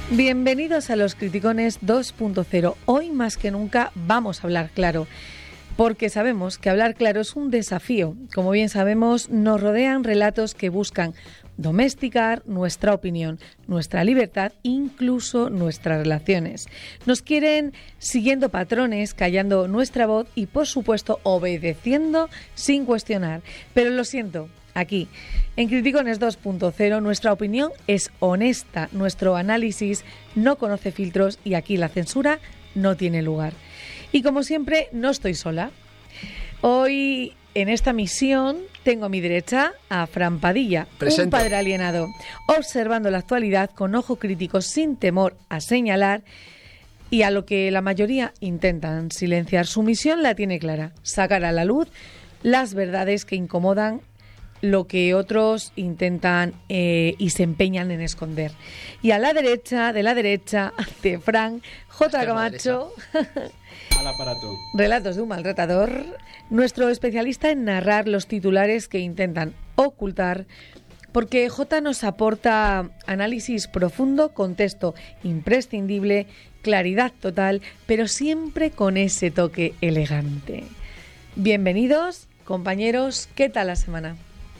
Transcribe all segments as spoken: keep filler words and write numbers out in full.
Bienvenidos a Los Criticones dos punto cero. Hoy más que nunca vamos a hablar claro, porque sabemos que hablar claro es un desafío. Como bien sabemos, nos rodean relatos que buscan domesticar nuestra opinión, nuestra libertad, incluso nuestras relaciones. Nos quieren siguiendo patrones, callando nuestra voz y, por supuesto, obedeciendo sin cuestionar. Pero lo siento, aquí, en Criticones dos punto cero, nuestra opinión es honesta, nuestro análisis no conoce filtros y aquí la censura no tiene lugar. Y como siempre, no estoy sola. Hoy, en esta misión, tengo a mi derecha a Fran Padilla, Presente. Un padre alienado, observando la actualidad con ojo crítico, sin temor a señalar, y a lo que la mayoría intentan silenciar. Su misión la tiene clara: sacar a la luz las verdades que incomodan, lo que otros intentan eh, y se empeñan en esconder. Y a la derecha, de la derecha, de Fran, J. Camacho, al aparato. Relatos de un maltratador, nuestro especialista en narrar los titulares que intentan ocultar, porque J nos aporta análisis profundo, contexto imprescindible, claridad total, pero siempre con ese toque elegante. Bienvenidos, compañeros, ¿qué tal la semana?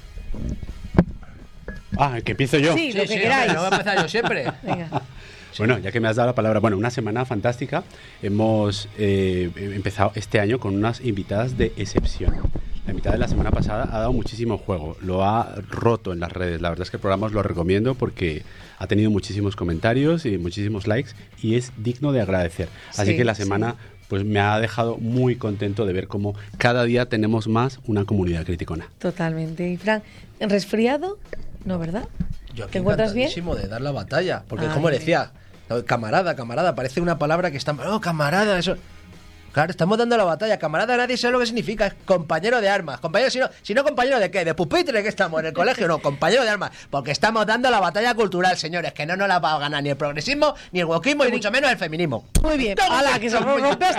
Ah, que empiezo yo. Sí, lo sí, que sí, queráis. No voy a empezar yo siempre. Venga. Bueno, ya que me has dado la palabra, bueno, una semana fantástica. Hemos eh, empezado este año con unas invitadas de excepción. La invitada de la semana pasada ha dado muchísimo juego, lo ha roto en las redes. La verdad es que el programa os lo recomiendo porque ha tenido muchísimos comentarios y muchísimos likes y es digno de agradecer. Así Sí, que la semana sí. pues me ha dejado muy contento de ver cómo cada día tenemos más una comunidad criticona. Totalmente. Y Fran, ¿resfriado? No, ¿verdad? Yo aquí ¿Te encuentras bien? encantadísimo de dar la batalla, porque Ay, como decía, camarada, camarada, parece una palabra que está... Oh, camarada, eso... Claro, estamos dando la batalla. Camarada, nadie sabe lo que significa. Es compañero de armas. Compañero, si no, si no compañero de qué, de pupitre que estamos en el colegio, no, compañero de armas. Porque estamos dando la batalla cultural, señores, que no nos la va a ganar ni el progresismo, ni el wokismo, y mucho menos el feminismo. Muy bien. ¡Hala, que se rompes!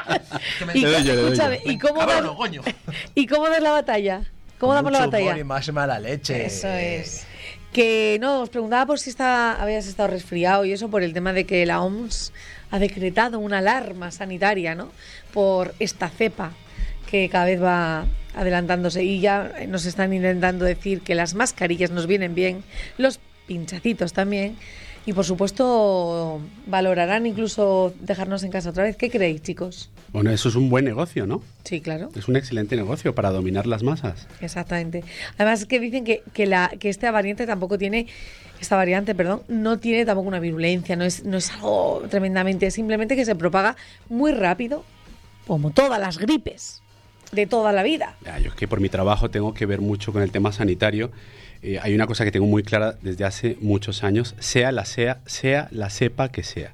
¿Y, Le doy yo, le doy yo. escúchame, ¿y cómo Cabrón, das, no, coño. ¿y cómo das la batalla? ¿Cómo Con damos la mucho batalla? humor y más mala leche. Eso es. Que no, os preguntaba por si está, habías estado resfriado y eso por el tema de que la O M S ha decretado una alarma sanitaria, ¿no? Por esta cepa que cada vez va adelantándose y ya nos están intentando decir que las mascarillas nos vienen bien, los pinchacitos también y por supuesto valorarán incluso dejarnos en casa otra vez. ¿Qué creéis, chicos? Bueno, eso es un buen negocio, ¿no? Sí, claro. Es un excelente negocio para dominar las masas. Exactamente. Además que dicen que, que, la, que esta variante tampoco tiene, esta variante, perdón, no tiene tampoco una virulencia, no es, no es algo tremendamente, simplemente que se propaga muy rápido, como todas las gripes de toda la vida. Ya, yo es que por mi trabajo tengo que ver mucho con el tema sanitario. Eh, hay una cosa que tengo muy clara desde hace muchos años, sea la, sea, sea la cepa que sea.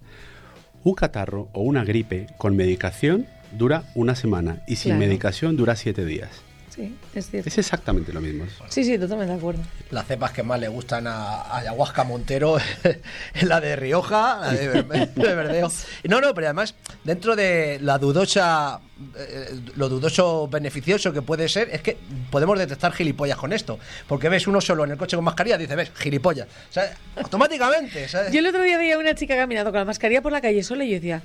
Un catarro o una gripe con medicación dura una semana y sin Claro. medicación dura siete días. Sí, es cierto. Es exactamente lo mismo. Sí, sí, totalmente de acuerdo. Las cepas que más le gustan a, a Ayahuasca Montero es la de Rioja, la de, Berme- de Verdeo. No, no, pero además, dentro de la dudosa, eh, lo dudoso beneficioso que puede ser, es que podemos detectar gilipollas con esto. Porque ves uno solo en el coche con mascarilla, dices, ves, gilipollas. O sea, automáticamente, ¿sabes? Yo el otro día veía a una chica caminando con la mascarilla por la calle sola y yo decía,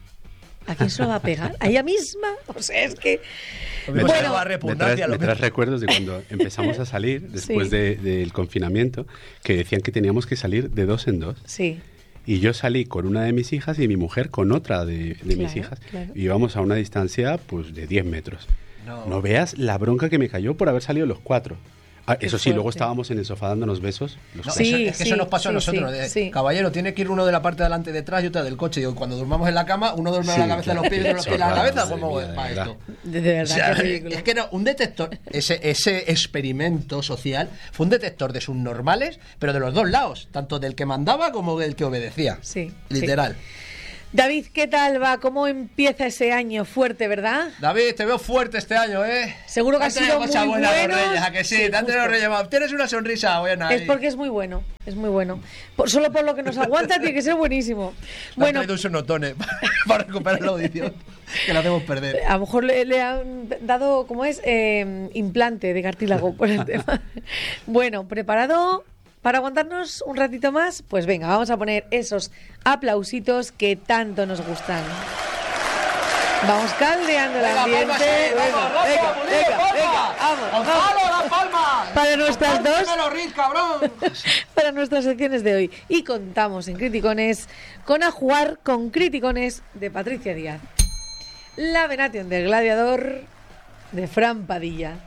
¿a quién se lo va a pegar? ¿A ella misma? O sea, es que... Me Me daba traes- repugnancia me lo traes, me traes mismo. recuerdos de cuando empezamos a salir después Sí. de- del confinamiento, que decían que teníamos que salir de dos en dos. Sí. Y yo salí con una de mis hijas y mi mujer con otra de, de mis Claro, hijas. claro. Y íbamos a una distancia pues de diez metros. No. No veas la bronca que me cayó por haber salido los cuatro. Ah, Qué eso sí, luego fuerte. estábamos en el sofá dándonos besos. Los No, cuatro. Sí, eso, es que sí, eso nos pasó sí, a nosotros. sí, de, sí. Caballero, tiene que ir uno de la parte de delante detrás y otra del coche. Digo, cuando durmamos en la cama, uno duerme Sí, en la cabeza de los claro, pies y otro los pies en la chorrada, cabeza. madre ¿Cómo mía, de va verdad. esto? De, de verdad, O sea, qué ridículo. es que era un detector, ese, ese experimento social fue un detector de subnormales, pero de los dos lados, tanto del que mandaba como del que obedecía. Sí, Literal. sí. David, ¿qué tal va? ¿Cómo empieza ese año fuerte, verdad? David, te veo fuerte este año, ¿eh? Seguro que Te ha han traído sido cosas muy buenas los buenos. Reyes, ¿a que sí? Sí, Te han traído justo. los Reyes. Tienes una sonrisa buena. Es ahí. porque es muy bueno, es muy bueno. Por- solo por lo que nos aguanta tiene que ser buenísimo. Te han Bueno, traído un sonotone para recuperar la audición, que la hacemos perder. a lo mejor le, le han dado, ¿cómo es? Eh, implante de cartílago por el tema. Bueno, ¿preparado para aguantarnos un ratito más, pues venga, vamos a poner esos aplausitos que tanto nos gustan. Vamos caldeando el Venga, ambiente. palmas, eh, Venga, vamos, Rafa, venga, Bulí, venga, palmas. venga, vamos, vamos. ¡Gonzalo, las palmas! Para nuestras dos, ¡Pónmelo, Riz, cabrón! para nuestras secciones de hoy. Y contamos en Criticones con A Jugar con Criticones de Patricia Díaz, La Venation del Gladiador de Fran Padilla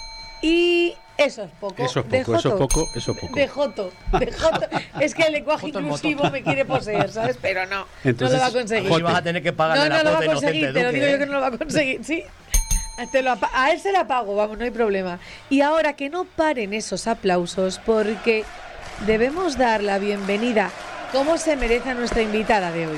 y Eso es poco. Eso es de poco, eso es Joto. poco, eso es poco. De Joto, de Joto. Es que el lenguaje Joto el inclusivo motor. me quiere poseer, ¿sabes? Pero no, Entonces, no lo va a conseguir. Pues vas a tener que pagarle No, la no lo va cuota a conseguir, inocente te lo Duque, digo yo ¿eh? que no lo va a conseguir, sí. Te lo apa- a él se la pago, vamos, no hay problema. Y ahora que no paren esos aplausos, porque debemos dar la bienvenida como se merece a nuestra invitada de hoy.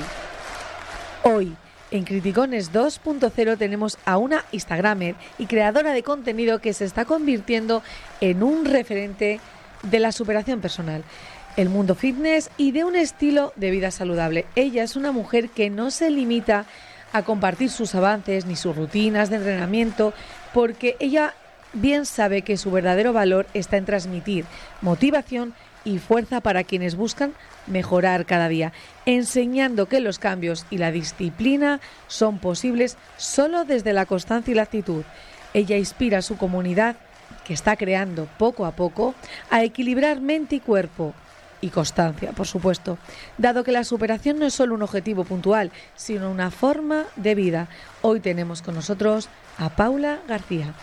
Hoy, en Criticones dos punto cero, tenemos a una Instagramer y creadora de contenido que se está convirtiendo en un referente de la superación personal, el mundo fitness y de un estilo de vida saludable. Ella es una mujer que no se limita a compartir sus avances ni sus rutinas de entrenamiento, porque ella bien sabe que su verdadero valor está en transmitir motivación y fuerza para quienes buscan mejorar cada día, enseñando que los cambios y la disciplina son posibles solo desde la constancia y la actitud. Ella inspira a su comunidad, que está creando poco a poco, a equilibrar mente y cuerpo, y constancia, por supuesto, dado que la superación no es solo un objetivo puntual, sino una forma de vida. Hoy tenemos con nosotros a Paula García.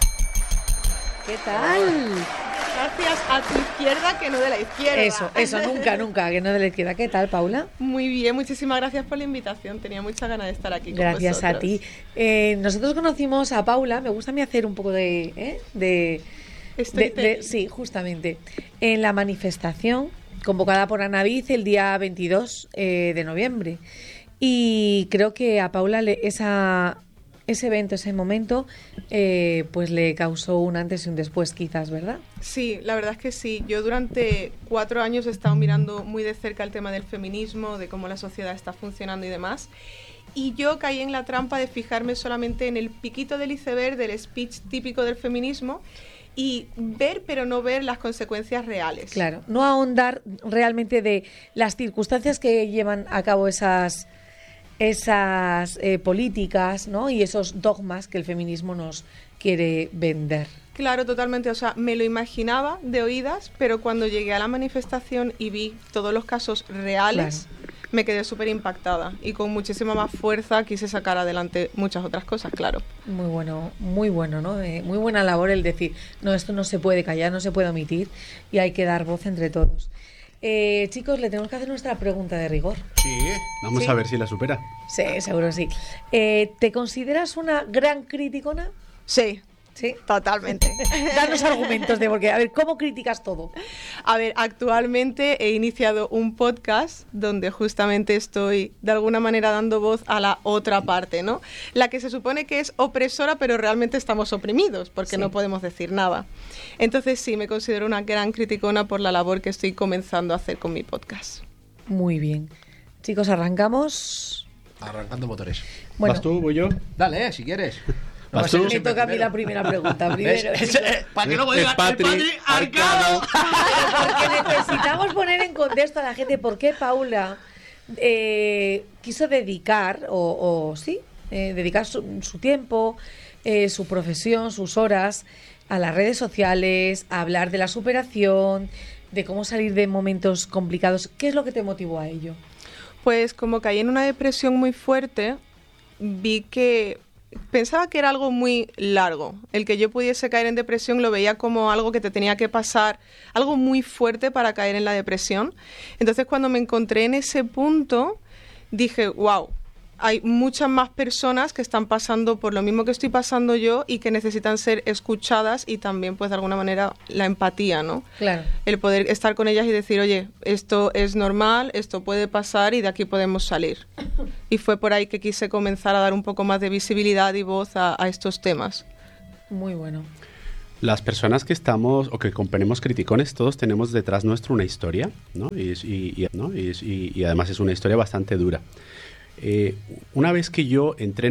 ¿Qué tal? Gracias a tu izquierda, que no de la izquierda. Eso, eso, nunca, nunca, que no de la izquierda. ¿Qué tal, Paula? Muy bien, muchísimas gracias por la invitación. Tenía muchas ganas de estar aquí con Gracias a vosotros. ti. Eh, nosotros conocimos a Paula, me gusta a mí hacer un poco de... ¿eh? de, de, Storytelling. de sí, justamente, en la manifestación convocada por Anaviz el día veintidós eh, de noviembre. Y creo que a Paula le, esa... ese evento, ese momento, eh, pues le causó un antes y un después, quizás, ¿verdad? Sí, la verdad es que sí. Yo durante cuatro años he estado mirando muy de cerca el tema del feminismo, de cómo la sociedad está funcionando y demás. Y yo caí en la trampa de fijarme solamente en el piquito del iceberg del speech típico del feminismo y ver, pero no ver las consecuencias reales. Claro, no ahondar realmente de las circunstancias que llevan a cabo esas... esas eh, políticas, ¿no? Y esos dogmas que el feminismo nos quiere vender. Claro, totalmente. O sea, me lo imaginaba de oídas, pero cuando llegué a la manifestación y vi todos los casos reales, claro, me quedé súper impactada y con muchísima más fuerza quise sacar adelante muchas otras cosas, claro. Muy bueno, muy bueno, ¿no? Eh, muy buena labor el decir, no, esto no se puede callar, no se puede omitir y hay que dar voz entre todos. Eh, chicos, le tenemos que hacer nuestra pregunta de rigor. Sí. Vamos ¿Sí? a ver si la supera. Sí, seguro sí. Eh, ¿Te consideras una gran criticona? Sí, Sí. totalmente. Danos argumentos de porque, a ver, ¿cómo criticas todo? A ver, actualmente he iniciado un podcast donde justamente estoy de alguna manera dando voz a la otra parte, ¿no? La que se supone que es opresora, pero realmente estamos oprimidos porque Sí. no podemos decir nada. Entonces sí, me considero una gran criticona por la labor que estoy comenzando a hacer con mi podcast. Muy bien. Chicos, arrancamos. Arrancando motores. Bueno, ¿Vas tú, voy yo? Dale, eh, si quieres. ¿Vas va a ser tú? yo me siempre toca a mí primero. la primera pregunta. Primero, ¿Ves? chicos. Eh, Para que luego Es digan, el Patri Patri Arcano. Porque necesitamos poner en contexto a la gente por qué Paula eh, quiso dedicar, o, o sí, eh, dedicar su, su tiempo, eh, su profesión, sus horas a las redes sociales, a hablar de la superación, de cómo salir de momentos complicados. ¿Qué es lo que te motivó a ello? Pues como caí en una depresión muy fuerte, vi que pensaba que era algo muy largo. El que yo pudiese caer en depresión lo veía como algo que te tenía que pasar, algo muy fuerte para caer en la depresión. Entonces cuando me encontré en ese punto, dije, wow, hay muchas más personas que están pasando por lo mismo que estoy pasando yo y que necesitan ser escuchadas y también, pues, de alguna manera, la empatía, ¿no? Claro. El poder estar con ellas y decir, oye, esto es normal, esto puede pasar y de aquí podemos salir. Y fue por ahí que quise comenzar a dar un poco más de visibilidad y voz a, a estos temas. Muy bueno. Las personas que estamos o que componemos criticones, todos tenemos detrás nuestro una historia, ¿no? Y, es- y- y- ¿no? Y es- y- y además es una historia bastante dura. Eh, una vez que yo entré en